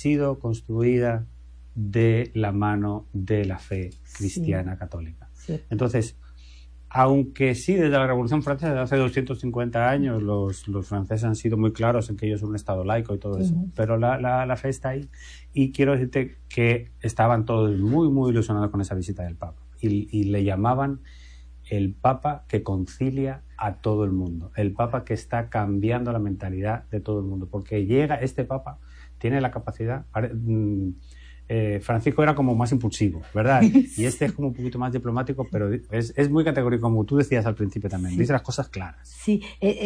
sido construida de la mano de la fe cristiana católica. Entonces, aunque sí, desde la Revolución Francesa, desde hace 250 años, los franceses han sido muy claros en que ellos son un Estado laico y todo eso, pero la fe está ahí. Y quiero decirte que estaban todos muy, muy ilusionados con esa visita del Papa. Y le llamaban el Papa que concilia a todo el mundo, el Papa que está cambiando la mentalidad de todo el mundo, porque llega este Papa, tiene la capacidad... Francisco era como más impulsivo, ¿verdad? Y este es como un poquito más diplomático, pero es muy categórico, como tú decías al principio también. Dice las cosas claras. Sí,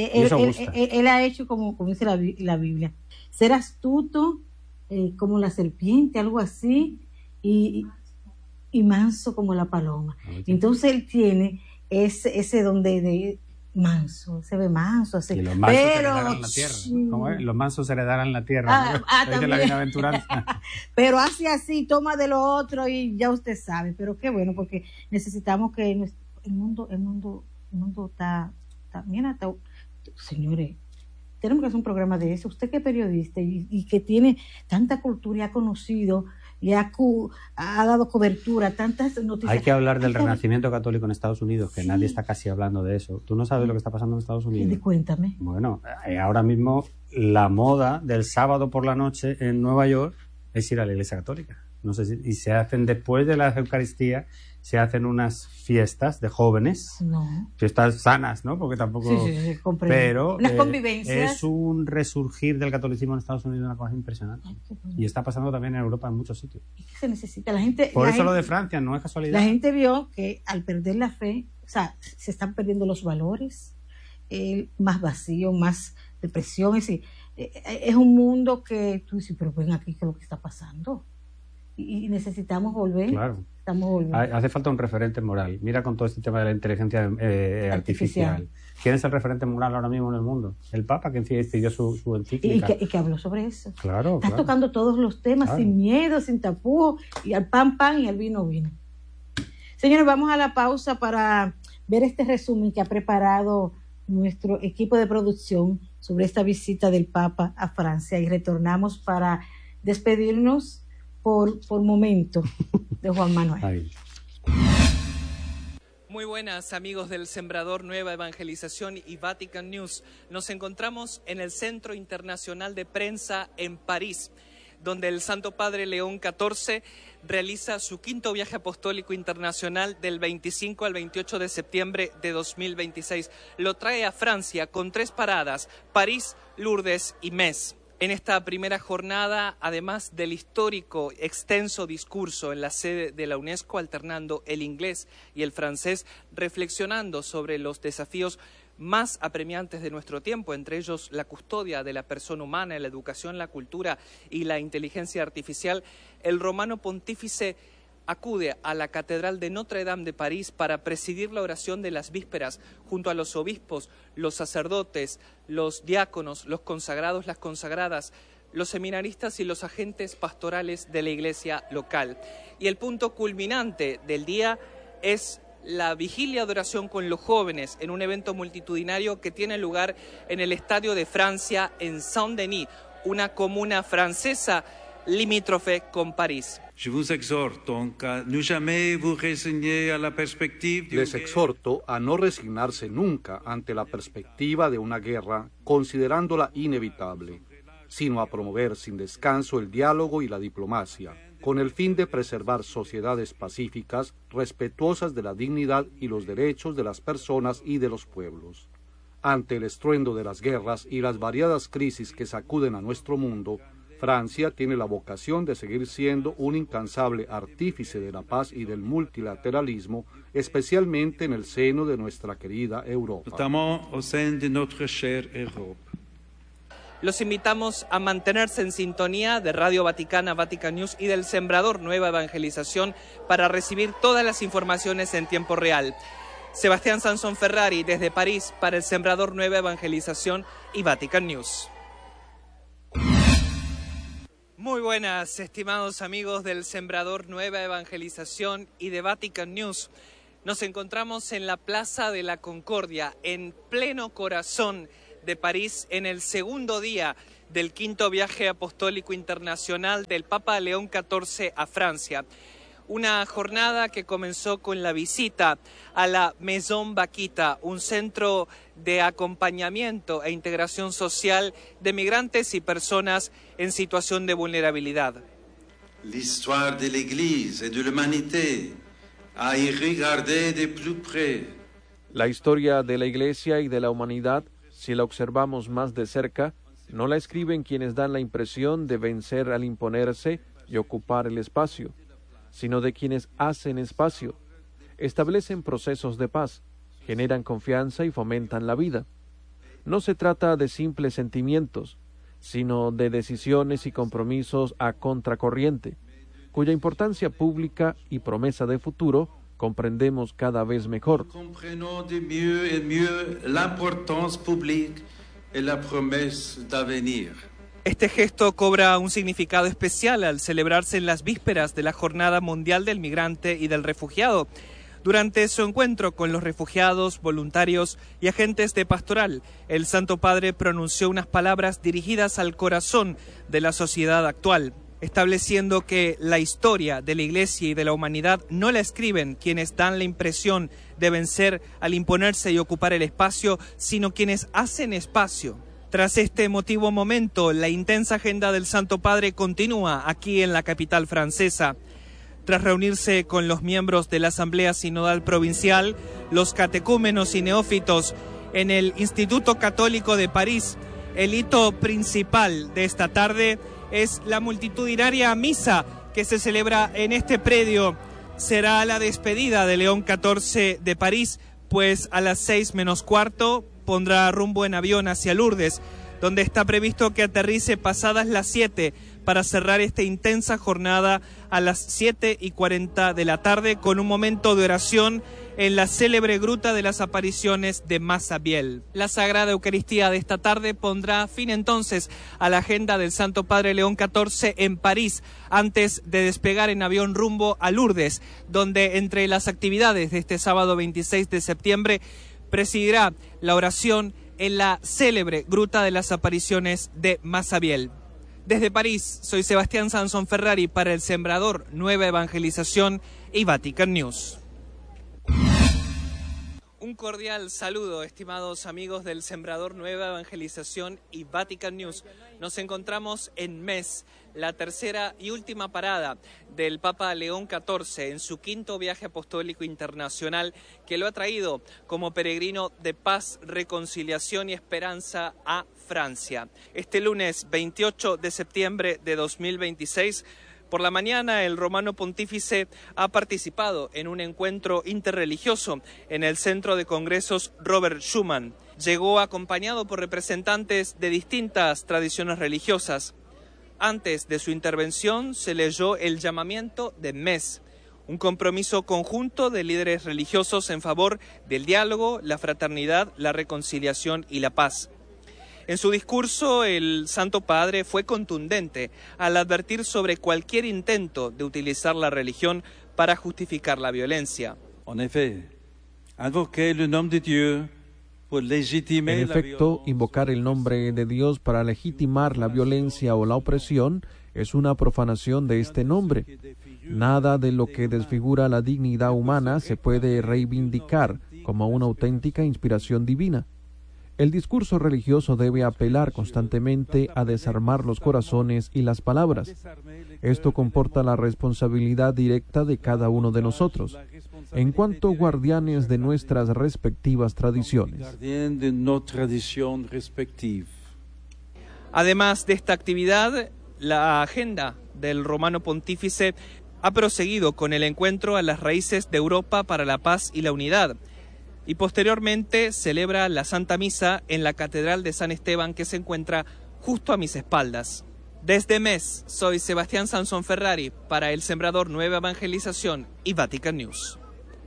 él ha hecho como dice la Biblia, ser astuto como la serpiente, algo así, y manso como la paloma. Entonces él tiene ese don de manso, se ve manso así. Y los mansos heredarán la tierra. ¿Cómo es? Los mansos heredarán la tierra. Dice la bienaventuranza. Pero hace así, toma de lo otro y ya usted sabe. Pero qué bueno, porque necesitamos que el mundo está mira, señores, tenemos que hacer un programa de eso. Usted que es periodista y que tiene tanta cultura y ha conocido y ha dado cobertura a tantas noticias. Hay que hablar del renacimiento católico en Estados Unidos, que nadie está casi hablando de eso. ¿Tú no sabes lo que está pasando en Estados Unidos? Cuéntame. Bueno, ahora mismo la moda del sábado por la noche en Nueva York es ir a la iglesia católica. No sé y se hacen después de la Eucaristía, se hacen unas fiestas de jóvenes, fiestas sanas, ¿no? Porque tampoco... Sí, pero unas convivencias. Es un resurgir del catolicismo en Estados Unidos, una cosa impresionante. Y está pasando también en Europa en muchos sitios. ¿Y qué se necesita? La gente, por eso lo de Francia no es casualidad. La gente vio que al perder la fe, o sea, se están perdiendo los valores, más vacío, más depresión. Es un mundo que tú dices, pero ven aquí, ¿qué es lo que está pasando? Y necesitamos volver. Claro. Hace falta un referente moral. Mira con todo este tema de la inteligencia artificial. ¿Quién es el referente moral ahora mismo en el mundo? El Papa, que escribió su encíclica. Y que habló sobre eso. Claro. Estás tocando todos los temas sin miedo, sin tapujos, y al pan y al vino. Señores, vamos a la pausa para ver este resumen que ha preparado nuestro equipo de producción sobre esta visita del Papa a Francia, y retornamos para despedirnos por momento de Juan Manuel. Ahí. Muy buenas, amigos del Sembrador Nueva Evangelización y Vatican News. Nos encontramos en el Centro Internacional de Prensa en París, donde el Santo Padre León XIV realiza su quinto viaje apostólico internacional del 25 al 28 de septiembre de 2026. Lo trae a Francia con 3 paradas: París, Lourdes y Metz. En esta primera jornada, además del histórico extenso discurso en la sede de la UNESCO, alternando el inglés y el francés, reflexionando sobre los desafíos más apremiantes de nuestro tiempo, entre ellos la custodia de la persona humana, la educación, la cultura y la inteligencia artificial, el romano pontífice acude a la Catedral de Notre Dame de París para presidir la oración de las vísperas junto a los obispos, los sacerdotes, los diáconos, los consagrados, las consagradas, los seminaristas y los agentes pastorales de la iglesia local. Y el punto culminante del día es la vigilia de oración con los jóvenes en un evento multitudinario que tiene lugar en el Estadio de Francia en Saint-Denis, una comuna francesa limítrofe con París. Les exhorto a no resignarse nunca ante la perspectiva de una guerra, considerándola inevitable, sino a promover sin descanso el diálogo y la diplomacia, con el fin de preservar sociedades pacíficas, respetuosas de la dignidad y los derechos de las personas y de los pueblos. Ante el estruendo de las guerras y las variadas crisis que sacuden a nuestro mundo, Francia tiene la vocación de seguir siendo un incansable artífice de la paz y del multilateralismo, especialmente en el seno de nuestra querida Europa. Los invitamos a mantenerse en sintonía de Radio Vaticana, Vatican News y del Sembrador Nueva Evangelización para recibir todas las informaciones en tiempo real. Sebastián Sansón Ferrari desde París para el Sembrador Nueva Evangelización y Vatican News. Muy buenas, estimados amigos del Sembrador Nueva Evangelización y de Vatican News. Nos encontramos en la Plaza de la Concordia, en pleno corazón de París, en el segundo día del quinto viaje apostólico internacional del Papa León XIV a Francia. Una jornada que comenzó con la visita a la Maison Vaquita, un centro de acompañamiento e integración social de migrantes y personas en situación de vulnerabilidad. L'histoire de l'Église et de l'humanité a y regarder de plus près. La historia de la Iglesia y de la humanidad, si la observamos más de cerca, no la escriben quienes dan la impresión de vencer al imponerse y ocupar el espacio, sino de quienes hacen espacio, establecen procesos de paz, generan confianza y fomentan la vida. No se trata de simples sentimientos, sino de decisiones y compromisos a contracorriente, cuya importancia pública y promesa de futuro comprendemos cada vez mejor. Comprenons de mieux et mieux l'importance publique et la promesse d'avenir. Este gesto cobra un significado especial al celebrarse en las vísperas de la Jornada Mundial del Migrante y del Refugiado. Durante su encuentro con los refugiados, voluntarios y agentes de pastoral, el Santo Padre pronunció unas palabras dirigidas al corazón de la sociedad actual, estableciendo que la historia de la Iglesia y de la humanidad no la escriben quienes dan la impresión de vencer al imponerse y ocupar el espacio, sino quienes hacen espacio. Tras este emotivo momento, la intensa agenda del Santo Padre continúa aquí en la capital francesa. Tras reunirse con los miembros de la Asamblea Sinodal Provincial, los catecúmenos y neófitos en el Instituto Católico de París, el hito principal de esta tarde es la multitudinaria misa que se celebra en este predio. Será la despedida de León XIV de París, pues a las 6:15 pondrá rumbo en avión hacia Lourdes, donde está previsto que aterrice pasadas las 7 para cerrar esta intensa jornada a las 7:40 de la tarde con un momento de oración en la célebre Gruta de las Apariciones de Massabielle. La Sagrada Eucaristía de esta tarde pondrá fin entonces a la agenda del Santo Padre León XIV en París, antes de despegar en avión rumbo a Lourdes, donde entre las actividades de este sábado 26 de septiembre presidirá la oración en la célebre Gruta de las Apariciones de Massabielle. Desde París, soy Sebastián Sansón Ferrari para El Sembrador, Nueva Evangelización y Vatican News. Un cordial saludo, estimados amigos del Sembrador, Nueva Evangelización y Vatican News. Nos encontramos en Metz, la tercera y última parada del Papa León XIV en su quinto viaje apostólico internacional, que lo ha traído como peregrino de paz, reconciliación y esperanza a Francia. Este lunes 28 de septiembre de 2026, por la mañana, el romano pontífice ha participado en un encuentro interreligioso en el Centro de Congresos Robert Schuman. Llegó acompañado por representantes de distintas tradiciones religiosas. Antes de su intervención se leyó el llamamiento de Metz, un compromiso conjunto de líderes religiosos en favor del diálogo, la fraternidad, la reconciliación y la paz. En su discurso, el Santo Padre fue contundente al advertir sobre cualquier intento de utilizar la religión para justificar la violencia. En efecto, invocar el nombre de Dios para legitimar la violencia o la opresión es una profanación de este nombre. Nada de lo que desfigura la dignidad humana se puede reivindicar como una auténtica inspiración divina. El discurso religioso debe apelar constantemente a desarmar los corazones y las palabras. Esto comporta la responsabilidad directa de cada uno de nosotros, en cuanto guardianes de nuestras respectivas tradiciones. Además de esta actividad, la agenda del romano pontífice ha proseguido con el encuentro a las raíces de Europa para la paz y la unidad, y posteriormente celebra la Santa Misa en la Catedral de San Esteban, que se encuentra justo a mis espaldas. Desde Metz, soy Sebastián Sansón Ferrari para El Sembrador, Nueva Evangelización y Vatican News.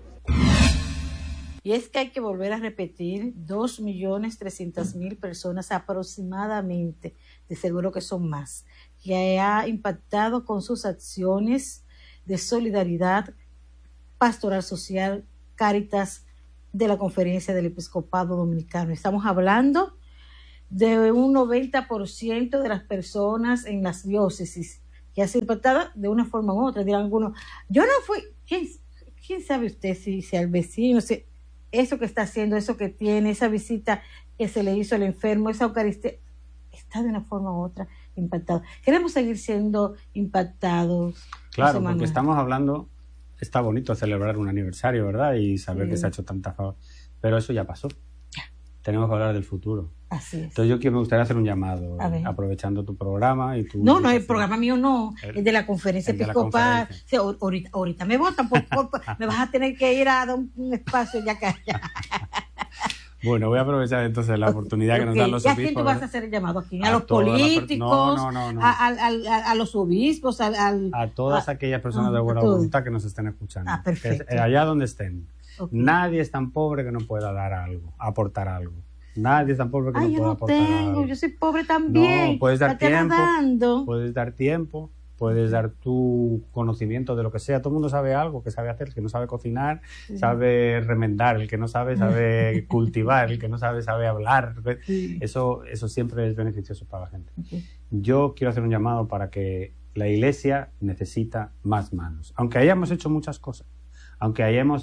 Y es que hay que volver a repetir, 2.300.000 personas aproximadamente, de seguro que son más, que ha impactado con sus acciones de solidaridad, pastoral social, Cáritas, de la Conferencia del Episcopado Dominicano. Estamos hablando de un 90% de las personas en las diócesis que ha sido impactada de una forma u otra. Dirán algunos, yo no fui, ¿quién sabe usted si al vecino, si eso que está haciendo, eso que tiene, esa visita que se le hizo al enfermo, esa Eucaristía, está de una forma u otra impactado? Queremos seguir siendo impactados. Claro, porque estamos hablando, está bonito celebrar un aniversario, ¿verdad? Y saber que se ha hecho tanta favor, pero eso ya pasó. Tenemos que hablar del futuro. Así es. Entonces me gustaría hacer un llamado, aprovechando tu programa y tu... No, el programa mío no, es de la conferencia episcopal. Sí, ahorita me votan, me vas a tener que ir a dar un espacio ya que... Bueno, voy a aprovechar entonces la oportunidad que nos dan los obispos. ¿Y a quién tú vas a hacer el llamado aquí? ¿A los políticos? No. A los obispos, a todas aquellas personas de buena voluntad que nos estén escuchando. Perfecto. Allá donde estén. Nadie es tan pobre que no pueda dar algo, aportar algo. Nadie es tan pobre que no pueda aportar algo. Yo soy pobre también. No, puedes dar tiempo, puedes dar tu conocimiento de lo que sea. Todo el mundo sabe algo, que sabe hacer, el que no sabe cocinar, sabe remendar, el que no sabe cultivar, el que no sabe hablar. Eso siempre es beneficioso para la gente. Yo quiero hacer un llamado para que la Iglesia necesita más manos. Aunque hayamos hecho muchas cosas, aunque hayamos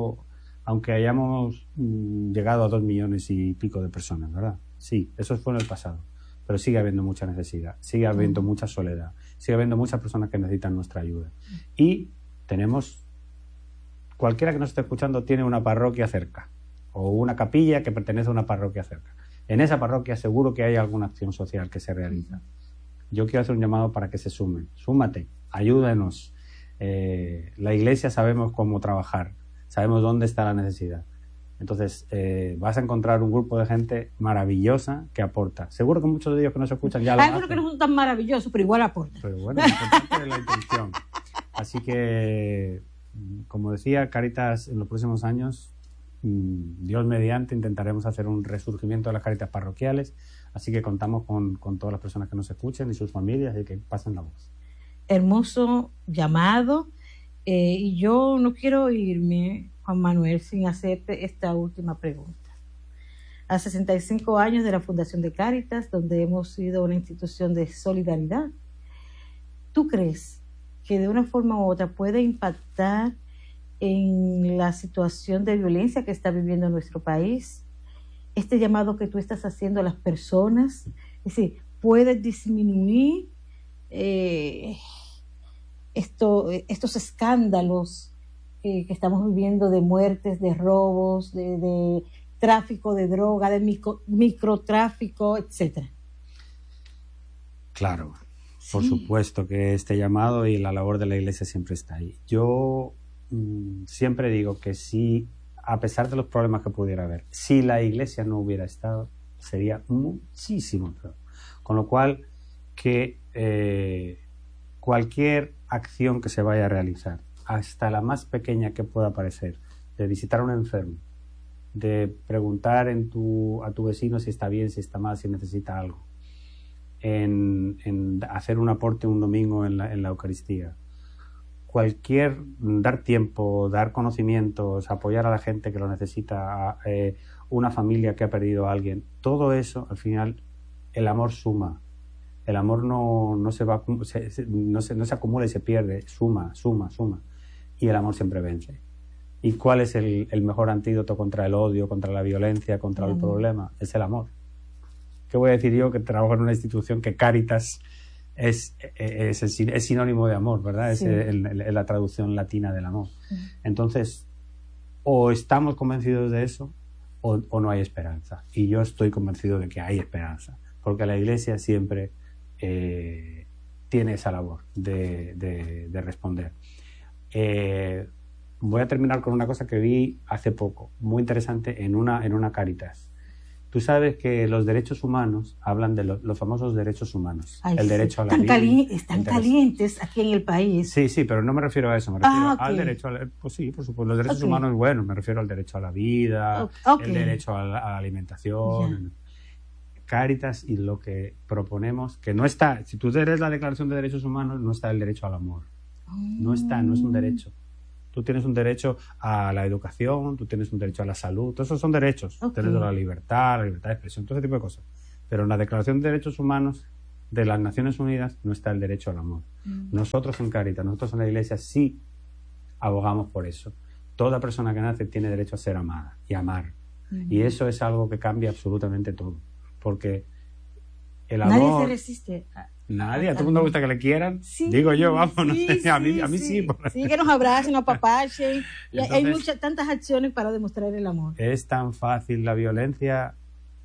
llegado a 2 millones y pico de personas, ¿verdad? Sí, eso fue en el pasado. Pero sigue habiendo mucha necesidad, sigue habiendo mucha soledad, sigue habiendo muchas personas que necesitan nuestra ayuda. Y cualquiera que nos esté escuchando tiene una parroquia cerca, o una capilla que pertenece a una parroquia cerca. En esa parroquia seguro que hay alguna acción social que se realiza. Yo quiero hacer un llamado para que se sumen. Súmate, ayúdenos. La Iglesia sabemos cómo trabajar, sabemos dónde está la necesidad. Entonces vas a encontrar un grupo de gente maravillosa que aporta. Seguro que muchos de ellos que nos escuchan ya lo hacen. Algunos que no son tan maravillosos, pero igual aportan. Pero bueno, lo importante es la intención. Así que, como decía, Cáritas en los próximos años, Dios mediante, intentaremos hacer un resurgimiento de las Cáritas parroquiales. Así que contamos con todas las personas que nos escuchen y sus familias y que pasen la voz. Hermoso llamado, y yo no quiero irme, Juan Manuel, sin hacerte esta última pregunta. A 65 años de la Fundación de Cáritas, donde hemos sido una institución de solidaridad, ¿tú crees que de una forma u otra puede impactar en la situación de violencia que está viviendo nuestro país? Este llamado que tú estás haciendo a las personas, es decir, ¿puede disminuir estos escándalos que estamos viviendo de muertes, de robos, de tráfico de droga, de microtráfico, etcétera? Claro, por supuesto que este llamado y la labor de la Iglesia siempre está ahí. Yo siempre digo que si, a pesar de los problemas que pudiera haber, si la Iglesia no hubiera estado, sería muchísimo peor. Con lo cual, que cualquier acción que se vaya a realizar, hasta la más pequeña que pueda parecer, de visitar a un enfermo, de preguntar a tu vecino si está bien, si está mal, si necesita algo, en hacer un aporte un domingo en la Eucaristía, dar tiempo, dar conocimientos, apoyar a la gente que lo necesita, una familia que ha perdido a alguien, todo eso, al final, el amor suma. El amor no se acumula y se pierde, suma. Y el amor siempre vence. ¿Y cuál es el mejor antídoto contra el odio, contra la violencia, contra el problema? Es el amor. ¿Qué voy a decir yo que trabajo en una institución que Cáritas es sinónimo de amor, ¿verdad? Sí. Es la traducción latina del amor. Entonces, o estamos convencidos de eso o no hay esperanza. Y yo estoy convencido de que hay esperanza, porque la Iglesia siempre tiene esa labor de responder. Voy a terminar con una cosa que vi hace poco, muy interesante, en una Cáritas. Tú sabes que los derechos humanos hablan de los famosos derechos humanos. Ay, el derecho a la vida. Están calientes aquí en el país. Sí, pero no me refiero a eso. Me refiero al derecho a la... Pues sí, por supuesto. Los derechos humanos, bueno, me refiero al derecho a la vida, el derecho a la alimentación. Cáritas, y lo que proponemos, que no está... Si tú lees la Declaración de Derechos Humanos, no está el derecho al amor. No es un derecho. Tú tienes un derecho a la educación, tú tienes un derecho a la salud, todos esos son derechos. Tienes la libertad de expresión, todo ese tipo de cosas. Pero en la Declaración de Derechos Humanos de las Naciones Unidas no está el derecho al amor. Nosotros en Cáritas, nosotros en la Iglesia sí abogamos por eso. Toda persona que nace tiene derecho a ser amada y amar. Y eso es algo que cambia absolutamente todo. Porque el amor... Nadie se resiste. Nadie, a todo el mundo le gusta que le quieran. Sí, digo yo, vamos, no sí, sé, a mí sí. Sí, que nos abracen, nos apapachen. Y Entonces, hay tantas acciones para demostrar el amor. Es tan fácil. La violencia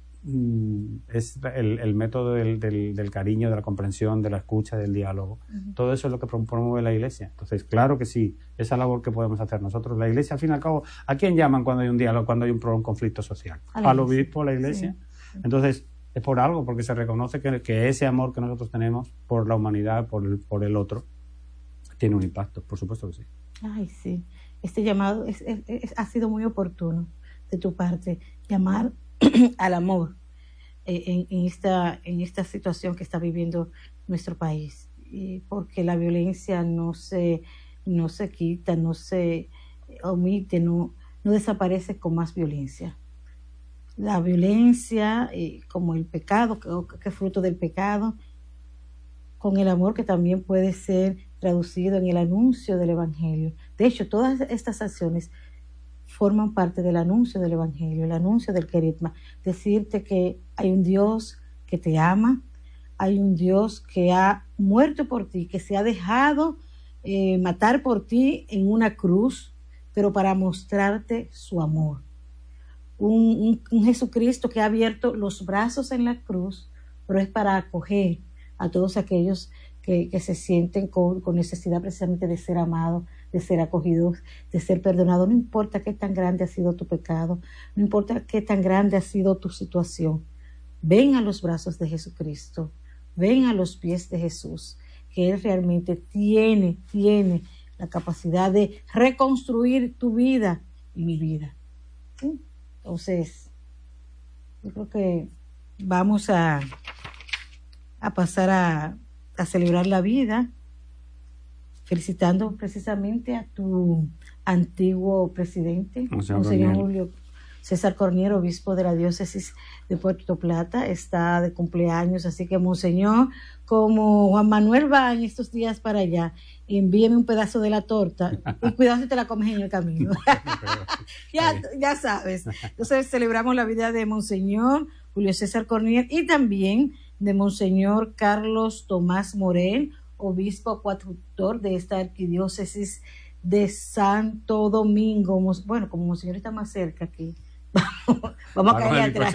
es el método del cariño, de la comprensión, de la escucha, del diálogo. Todo eso es lo que promueve la Iglesia. Entonces, claro que sí, esa labor que podemos hacer nosotros. La Iglesia, al fin y al cabo, ¿a quién llaman cuando hay un diálogo, cuando hay un conflicto social? Al obispo, a la Iglesia. Sí. Entonces, es por algo, porque se reconoce que ese amor que nosotros tenemos por la humanidad, por el otro, tiene un impacto, por supuesto que sí. Ay, sí. Este llamado ha sido muy oportuno de tu parte, llamar al amor en esta situación que está viviendo nuestro país, y porque la violencia no se quita, no se omite, no desaparece con más violencia. La violencia, como el pecado, que es fruto del pecado, con el amor que también puede ser traducido en el anuncio del Evangelio. De hecho, todas estas acciones forman parte del anuncio del Evangelio, el anuncio del querigma. Decirte que hay un Dios que te ama, hay un Dios que ha muerto por ti, que se ha dejado matar por ti en una cruz, pero para mostrarte su amor. Un Jesucristo que ha abierto los brazos en la cruz, pero es para acoger a todos aquellos que se sienten con necesidad precisamente de ser amados, de ser acogidos, de ser perdonados. No importa qué tan grande ha sido tu pecado, no importa qué tan grande ha sido tu situación. Ven a los brazos de Jesucristo, ven a los pies de Jesús, que Él realmente tiene la capacidad de reconstruir tu vida y mi vida. ¿Sí? Entonces, yo creo que vamos a pasar a celebrar la vida, felicitando precisamente a tu antiguo presidente, Monseñor Julio César Cornier, obispo de la diócesis de Puerto Plata. Está de cumpleaños, así que, Monseñor, como Juan Manuel va en estos días para allá, envíeme un pedazo de la torta y cuidado si te la comes en el camino. ya sabes. Entonces celebramos la vida de Monseñor Julio César Cornier y también de Monseñor Carlos Tomás Morel, obispo coadjutor de esta arquidiócesis de Santo Domingo. Bueno, como Monseñor está más cerca aquí, vamos a caer atrás.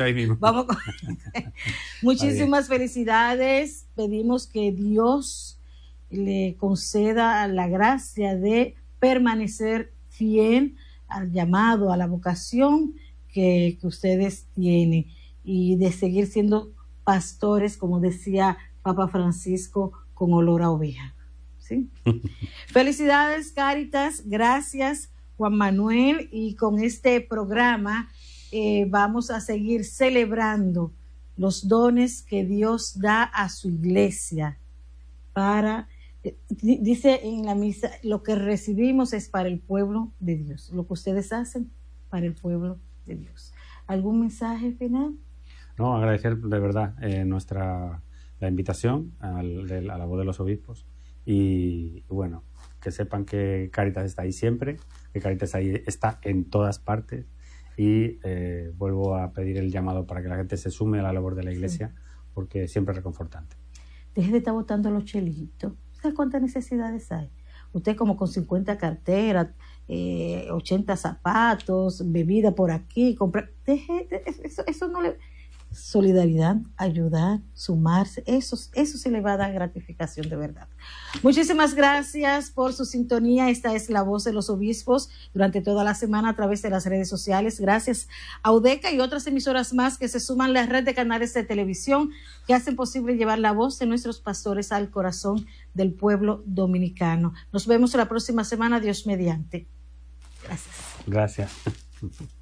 Muchísimas felicidades. Pedimos que Dios le conceda la gracia de permanecer fiel al llamado, a la vocación que ustedes tienen, y de seguir siendo pastores, como decía Papa Francisco, con olor a oveja. ¿Sí? Felicidades, Cáritas. Gracias, Juan Manuel. Y con este programa vamos a seguir celebrando los dones que Dios da a su iglesia. Dice en la misa, lo que recibimos es para el pueblo de Dios. Lo que ustedes hacen para el pueblo de Dios. ¿Algún mensaje final? No, agradecer de verdad la invitación a la voz de los obispos, y bueno, que sepan que Cáritas está ahí siempre, que Cáritas ahí está en todas partes, y vuelvo a pedir el llamado para que la gente se sume a la labor de la Iglesia, porque siempre es reconfortante. Deje de estar botando los chelitos. ¿Sabes cuántas necesidades hay? Usted como con 50 carteras, 80 zapatos, bebida por aquí, comprar. Deje, eso no le... Solidaridad, ayudar, sumarse, eso sí le va a dar gratificación de verdad. Muchísimas gracias por su sintonía. Esta es la voz de los obispos durante toda la semana a través de las redes sociales. Gracias a UDECA y otras emisoras más que se suman a la red de canales de televisión que hacen posible llevar la voz de nuestros pastores al corazón del pueblo dominicano. Nos vemos la próxima semana, Dios mediante. Gracias. Gracias.